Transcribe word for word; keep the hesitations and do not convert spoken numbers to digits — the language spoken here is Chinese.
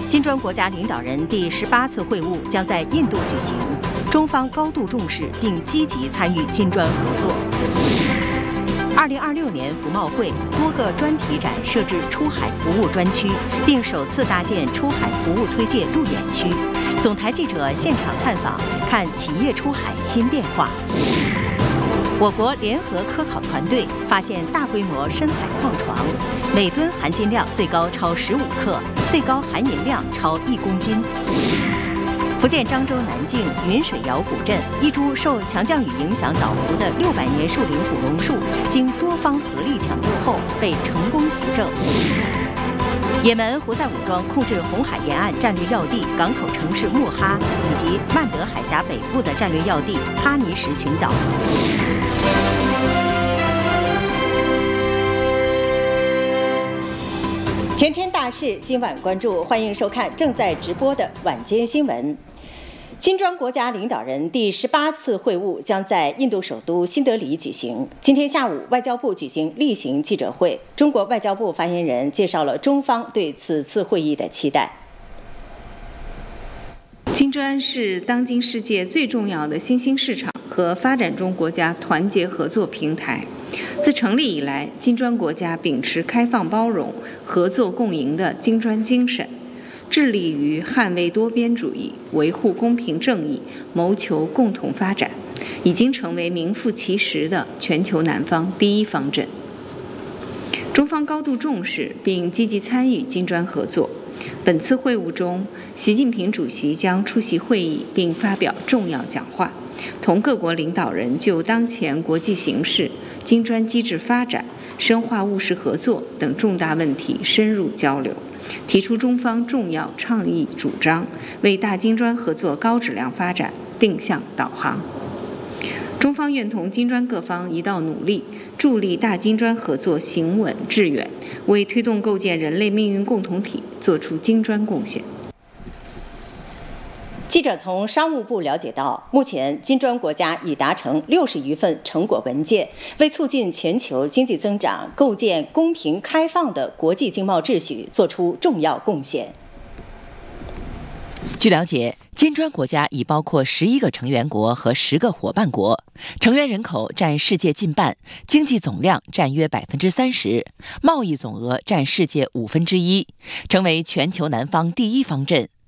金砖国家领导人第十八次会晤将在印度举行，中方高度重视并积极参与金砖合作。二零二六年服贸会多个专题展设置出海服务专区，并首次搭建出海服务推介路演区。总台记者现场探访，看企业出海新变化。我国联合科考团队发现大规模深海矿床，每吨含金量最高超十五克，最高含银量超一公斤。福建漳州南靖云水窑古镇一株受强降雨影响倒伏的六百年树龄古榕树，经多方合力抢救后被成功扶正。也门胡塞武装控制红海沿岸战略要地港口城市穆哈，以及曼德海峡北部的战略要地哈尼什群岛。全天大事今晚关注，欢迎收看正在直播的晚间新闻。金砖国家领导人第十八次会晤将在印度首都新德里举行。今天下午，外交部举行例行记者会，中国外交部发言人介绍了中方对此次会议的期待。 金砖是当今世界最重要的新兴市场和发展中国家团结合作平台。自成立以来，金砖国家秉持开放包容、合作共赢的金砖精神，致力于捍卫多边主义、维护公平正义、谋求共同发展，已经成为名副其实的全球南方第一方阵。中方高度重视并积极参与金砖合作。本次会晤中，习近平主席将出席会议并发表重要讲话，同各国领导人就当前国际形势、金砖机制发展、深化务实合作等重大问题深入交流，提出中方重要倡议主张，为大金砖合作高质量发展定向导航。中方愿同金砖各方一道努力，助力大金砖合作行稳致远，为推动构建人类命运共同体做出金砖贡献。 记者从商务部了解到，目前金砖国家已达成六十余份成果文件，为促进全球经济增长、构建公平开放的国际经贸秩序做出重要贡献。 据了解，金砖国家已包括十一个成员国和十个伙伴国，成员人口占世界近半，经济总量占约百分之三十，贸易总额占世界五分之一，成为全球南方第一方阵。